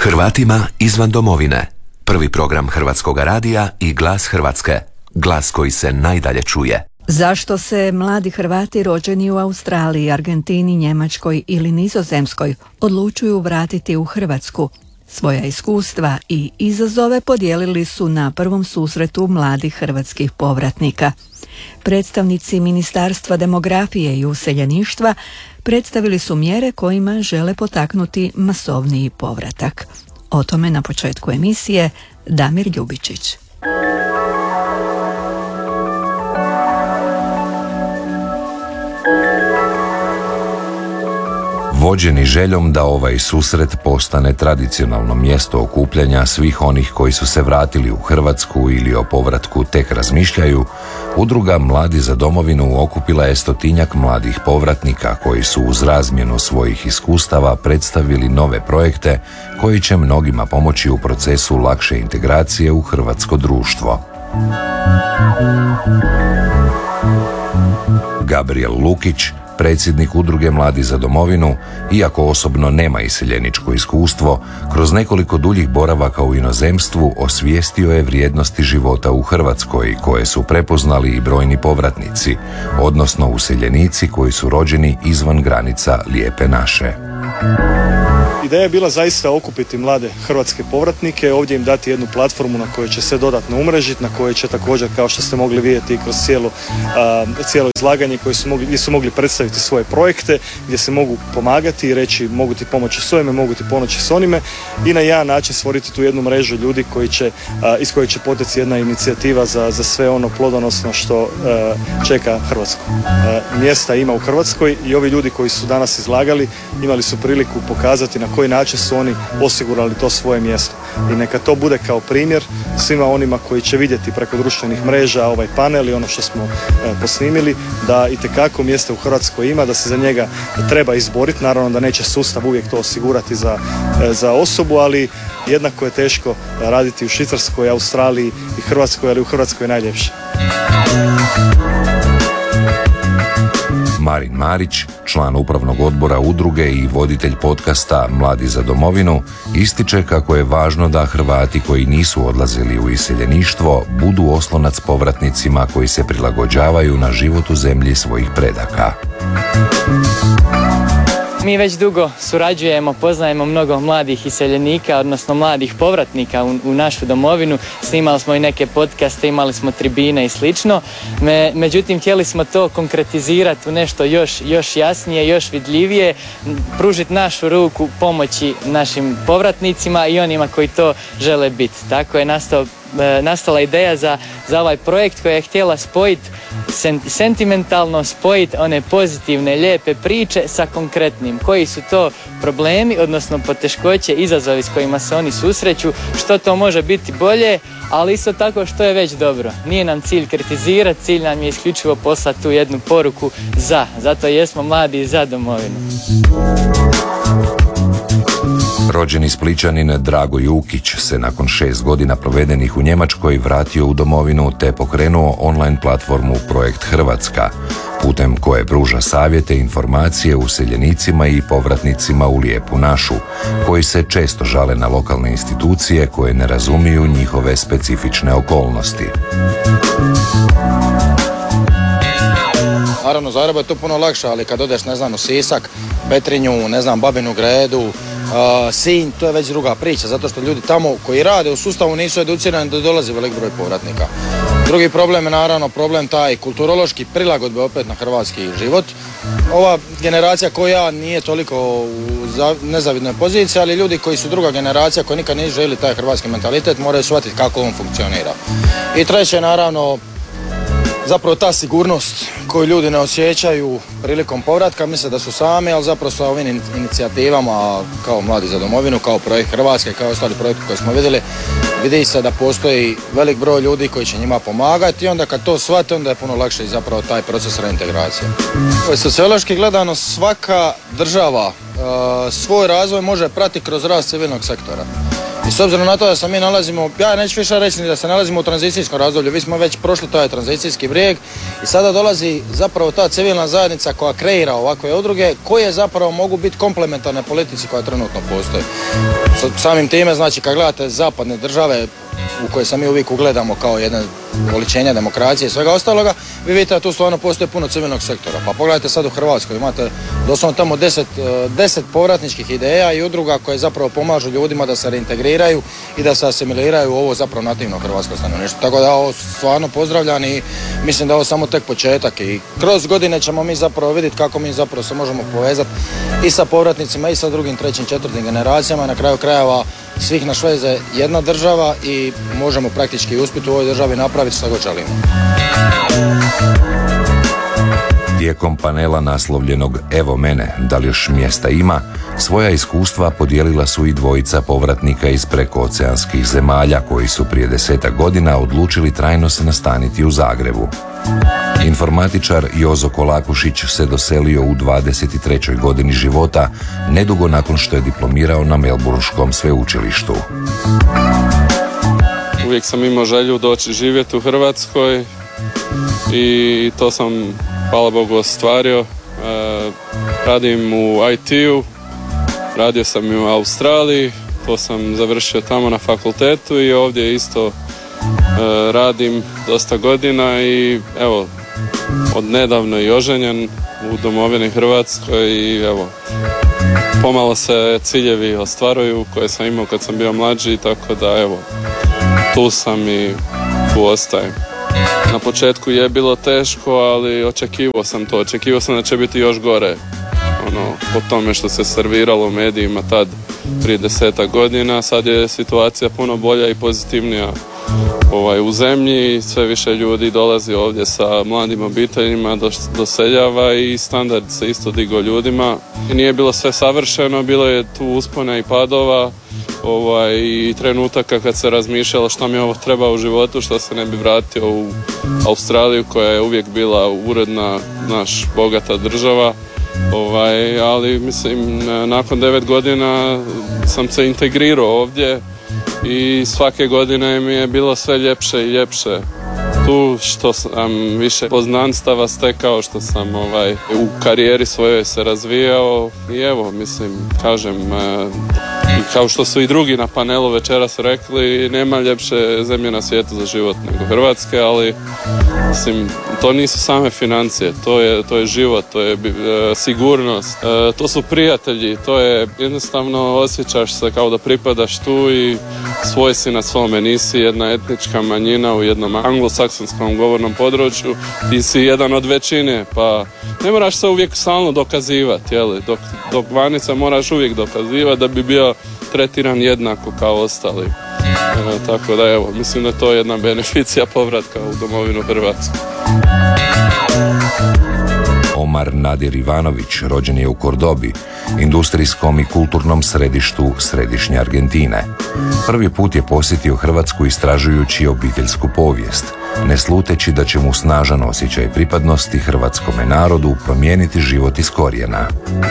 Hrvatima izvan domovine. Prvi program Hrvatskog radija i Glas Hrvatske. Glas koji se najdalje čuje. Zašto se mladi Hrvati rođeni u Australiji, Argentini, Njemačkoj ili Nizozemskoj odlučuju vratiti u Hrvatsku? Svoja iskustva i izazove podijelili su na prvom susretu mladih hrvatskih povratnika. Predstavnici Ministarstva demografije i useljeništva predstavili su mjere kojima žele potaknuti masovniji povratak. O tome na početku emisije Damir Ljubičić. Vođeni željom da ovaj susret postane tradicionalno mjesto okupljanja svih onih koji su se vratili u Hrvatsku ili o povratku tek razmišljaju, udruga Mladi za domovinu okupila je 100-tinjak mladih povratnika koji su uz razmjenu svojih iskustava predstavili nove projekte koji će mnogima pomoći u procesu lakše integracije u hrvatsko društvo. Gabriel Lukić, predsjednik udruge Mladi za domovinu, iako osobno nema iseljeničko iskustvo, kroz nekoliko duljih boravaka u inozemstvu osvijestio je vrijednosti života u Hrvatskoj koje su prepoznali i brojni povratnici, odnosno useljenici koji su rođeni izvan granica Lijepe naše. Ideja je bila zaista okupiti mlade hrvatske povratnike, ovdje im dati jednu platformu na kojoj će se dodatno umrežiti, na kojoj će također, kao što ste mogli vidjeti kroz cijelo izlaganje, gdje su mogli predstaviti svoje projekte, gdje se mogu pomagati i reći mogu ti pomoći s ovime, mogu ti pomoći s onime i na jedan način stvoriti tu jednu mrežu ljudi iz koje će poteći jedna inicijativa za sve ono plodonosno što čeka Hrvatsku. Mjesta ima u Hrvatskoj i ovi ljudi koji su danas izlagali imali su priliku pokazati na koji način su oni osigurali to svoje mjesto. I neka to bude kao primjer svima onima koji će vidjeti preko društvenih mreža ovaj panel i ono što smo posnimili, da itekako mjesta u Hrvatskoj ima, da se za njega treba izboriti. Naravno da neće sustav uvijek to osigurati za osobu, ali jednako je teško raditi u Švicarskoj, Australiji i Hrvatskoj, ali u Hrvatskoj je najljepše. Marin Marić, član upravnog odbora udruge i voditelj podcasta Mladi za domovinu, ističe kako je važno da Hrvati koji nisu odlazili u iseljeništvo budu oslonac povratnicima koji se prilagođavaju na život u zemlji svojih predaka. Mi već dugo surađujemo, poznajemo mnogo mladih iseljenika, odnosno mladih povratnika u našu domovinu. Snimali smo i neke podcaste, imali smo tribine i slično. Međutim, htjeli smo to konkretizirati u nešto još jasnije, još vidljivije, pružiti našu ruku pomoći našim povratnicima i onima koji to žele biti. Tako je nastala ideja za ovaj projekt koja je htjela spojiti sentimentalno, spojiti one pozitivne, lijepe priče sa konkretnim. Koji su to problemi, odnosno poteškoće, izazovi s kojima se oni susreću, što to može biti bolje, ali isto tako što je već dobro. Nije nam cilj kritizirati, cilj nam je isključivo poslati tu jednu poruku zato jesmo mladi za domovinu. Rođeni Splićanin Drago Jukić se nakon 6 godina provedenih u Njemačkoj vratio u domovinu te pokrenuo online platformu Projekt Hrvatska, putem koje pruža savjete i informacije useljenicima i povratnicima u Lijepu našu, koji se često žale na lokalne institucije koje ne razumiju njihove specifične okolnosti. Naravno, Zagrebu je to puno lakše, ali kad odeš, u Sisak, Petrinju, Babinu Gredu, Sinj, to je već druga priča, zato što ljudi tamo koji rade u sustavu nisu educirani da dolazi velik broj povratnika. Drugi problem je naravno problem taj kulturološki prilagodbe opet na hrvatski život. Ova generacija koja nije toliko u nezavidnoj poziciji, ali ljudi koji su druga generacija koji nikad nisu željeli taj hrvatski mentalitet moraju shvatiti kako on funkcionira. I treće, naravno, zapravo ta sigurnost koju ljudi ne osjećaju prilikom povratka, misle da su sami, ali zapravo sa ovim inicijativama kao Mladi za domovinu, kao Projekt Hrvatske, kao ostali projekti koje smo vidjeli, vidi se da postoji velik broj ljudi koji će njima pomagati i onda kad to shvate, onda je puno lakše i zapravo taj proces reintegracije. Sociološki gledano, svaka država svoj razvoj može pratiti kroz rast civilnog sektora. I s obzirom na to da se mi nalazimo, ja neću više reći ni da se nalazimo u tranzicijskom razdoblju, mi smo već prošli taj tranzicijski brijeg i sada dolazi zapravo ta civilna zajednica koja kreira ovakve udruge koje zapravo mogu biti komplementarne politici koja trenutno postoji. Samim time, znači, kad gledate zapadne države u koje se mi uvijek ugledamo kao jedno oličenje demokracije i svega ostaloga, vi vidite da tu stvarno postoji puno civilnog sektora. Pa pogledajte sad u Hrvatskoj, imate doslovno tamo 10 povratničkih ideja i udruga koje zapravo pomažu ljudima da se reintegriraju i da se asimiliraju u ovo zapravo nativno hrvatsko stanovništvo. Tako da ovo stvarno pozdravljam i mislim da je ovo samo tek početak i kroz godine ćemo mi zapravo vidjeti kako mi zapravo se možemo povezati i sa povratnicima i sa drugim, trećim, četvrtim generacijama i na kraju krajeva svih nas veze jedna država i možemo praktički uspjeti u ovoj državi napraviti što god želimo. Tijekom panela naslovljenog Evo mene, da li još mjesta ima, svoja iskustva podijelila su i dvojica povratnika iz prekooceanskih zemalja koji su prije 10 godina odlučili trajno se nastaniti u Zagrebu. Informatičar Jozo Kolakušić se doselio u 23. godini života, nedugo nakon što je diplomirao na Melburnskom sveučilištu. Uvijek sam imao želju doći živjeti u Hrvatskoj i to sam, hvala Bogu, ostvario. Radim u IT-u, radio sam i u Australiji, to sam završio tamo na fakultetu i ovdje isto radim dosta godina i evo, od nedavno i oženjen u domovini Hrvatskoj i evo, pomalo se ciljevi ostvaruju koje sam imao kad sam bio mlađi, tako da evo, tu sam i tu ostajem. Na početku je bilo teško, ali očekivao sam da će biti još gore. Po tome što se serviralo u medijima tad prije 10 godina, sad je situacija puno bolja i pozitivnija u zemlji, sve više ljudi dolazi ovdje sa mladim obiteljima, doseljava i standard se isto digao ljudima. I nije bilo sve savršeno, bilo je tu uspona i padova i trenutaka kad se razmišljalo što mi ovo treba u životu, što se ne bi vratio u Australiju koja je uvijek bila uredna, naš bogata država. Ali mislim, nakon 9 godina sam se integrirao ovdje i svake godine mi je bilo sve ljepše i ljepše. Tu što sam više poznanstava stekao, što sam u karijeri svojoj se razvijao i evo, mislim, kažem, kao što su i drugi na panelu večeras rekli, nema ljepše zemlje na svijetu za život nego Hrvatske, ali mislim, to nisu same financije, to je život, to je sigurnost, to su prijatelji, to je jednostavno osjećaš se kao da pripadaš tu i svoj si na svome, nisi jedna etnička manjina u jednom anglosaksonskom govornom području, ti si jedan od većine, pa ne moraš se uvijek stalno dokazivati, dok vani se moraš uvijek dokazivati da bi bio tretiran jednako kao ostali. Tako da evo, mislim da je to jedna beneficija povratka u domovinu Hrvatsku. Omar Nadir Ivanović rođen je u Kordobi, industrijskom i kulturnom središtu središnje Argentine. Prvi put je posjetio Hrvatsku istražujući obiteljsku povijest, ne sluteći da će mu snažan osjećaj pripadnosti hrvatskome narodu promijeniti život iz korijena.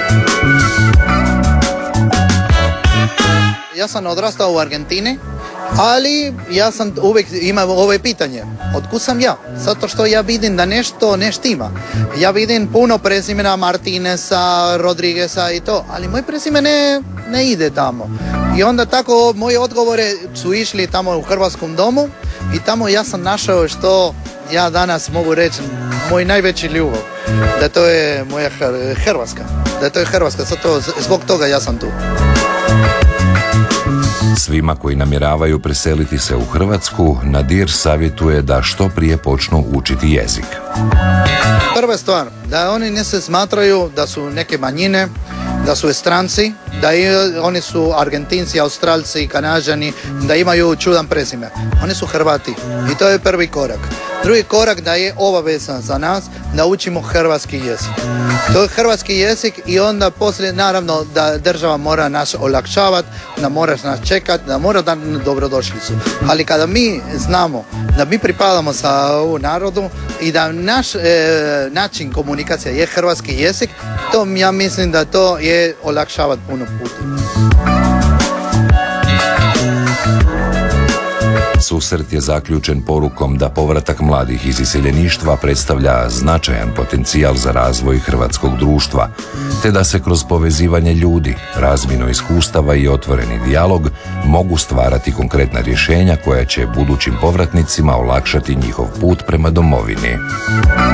Ja sam odrastao u Argentini, ali ja sam uvijek imao ovo pitanje, otkud sam ja? Zato što ja vidim da nešto ne štima. Ja vidim puno prezimena Martineza, Rodrigueza i to, ali moj prezime ne ide tamo. I onda tako moje odgovore su išli tamo u Hrvatskom domu i tamo ja sam našao što ja danas mogu reći moj najveći ljubav, da to je moja Hrvatska, da to je Hrvatska, zbog toga ja sam tu. Svima koji namjeravaju preseliti se u Hrvatsku, Nadir savjetuje da što prije počnu učiti jezik. Prva stvar, da oni ne se smatraju da su neke manjine, da su stranci, da oni su Argentinci, Australci, Kanađani, da imaju čudan prezime. Oni su Hrvati i to je prvi korak. Drugi korak da je obaveza za nas da učimo hrvatski jezik. To je hrvatski jezik i onda poslije naravno da država mora nas olakšavati, da mora nas čekati, da mora dati dobrodošlicu. Ali kada mi znamo da mi pripadamo sa ovu narodu i da naš način komunikacije je hrvatski jezik, to ja mislim da to je olakšavati puno puta. susret je zaključen porukom da povratak mladih iz iseljeništva predstavlja značajan potencijal za razvoj hrvatskog društva, te da se kroz povezivanje ljudi, razmjenu iskustava i otvoreni dijalog mogu stvarati konkretna rješenja koja će budućim povratnicima olakšati njihov put prema domovini.